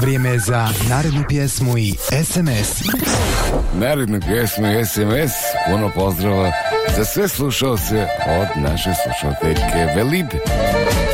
Vrijeme je za narednu pjesmu i SMS. Narednu pjesmu i SMS. Puno pozdrava za sve slušalce od naše slušateljke Velib.